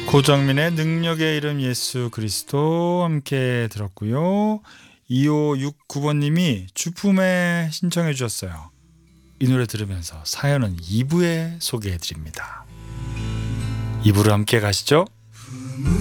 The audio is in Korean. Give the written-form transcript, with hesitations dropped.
고정민의 능력의 이름 예수 그리스도 함께 들었고요. 2569번님이 주품에 신청해 주셨어요. 이 노래 들으면서 사연은 2부에 소개해 드립니다. 2부로 함께 가시죠.